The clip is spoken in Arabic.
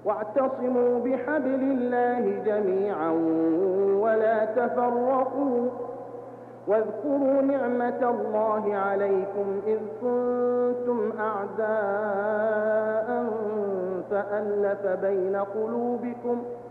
واعتصموا بحبل الله جميعا ولا تفرقوا واذكروا نعمة الله عليكم إذ كنتم أعداء فألف بين قلوبكم